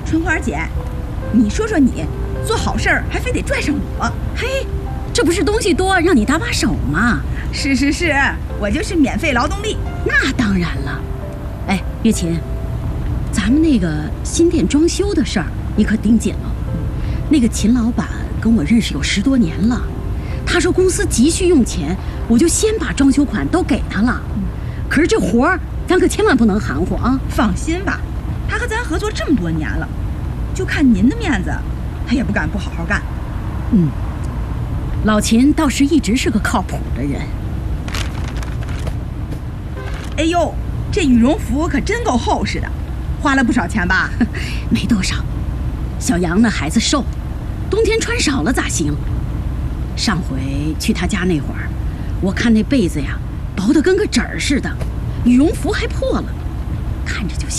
春花姐，你说说你，做好事儿还非得拽上我？ 嘿，这不是东西多让你搭把手吗？ 是，我就是免费劳动力。 那当然了。哎，月琴，咱们那个新店装修的事儿，你可盯紧了。那个秦老板跟我认识有10多年了，他说公司急需用钱，我就先把装修款都给他了。可是这活儿，咱可千万不能含糊啊！ 放心吧，他和咱合作这么多年了，就看您的面子，他也不敢不好好干。 老秦倒是一直是个靠谱的人。 哎呦，这羽绒服可真够厚实的，花了不少钱吧？ 没多少。小杨那孩子瘦，冬天穿少了咋行？上回去他家那会儿，我看那被子呀，薄得跟个纸儿似的，羽绒服还破了，看着就心